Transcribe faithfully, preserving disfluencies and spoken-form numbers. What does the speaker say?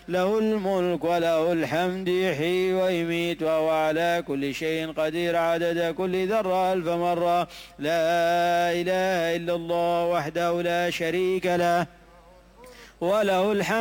له الملك وله الحمد يحيي ويميت وهو على كل شيء قدير عدد كل ذرة ألف مرة. لا إله إلا الله وحده لا شريك له وله الحمد